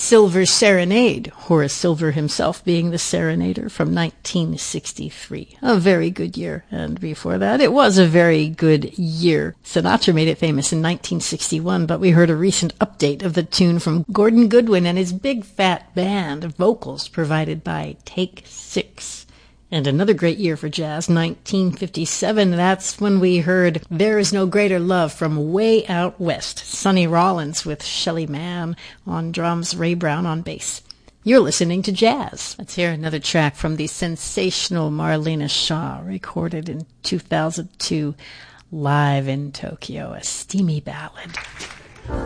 Silver Serenade, Horace Silver himself being the serenader, from 1963. A very good year. And before that, it was a very good year. Sinatra made it famous in 1961, but we heard a recent update of the tune from Gordon Goodwin and his big fat band, vocals provided by Take Six. And another great year for jazz, 1957. That's when we heard There Is No Greater Love from Way Out West. Sonny Rollins with Shelly Manne on drums, Ray Brown on bass. You're listening to jazz. Let's hear another track from the sensational Marlena Shaw, recorded in 2002 live in Tokyo, a steamy ballad.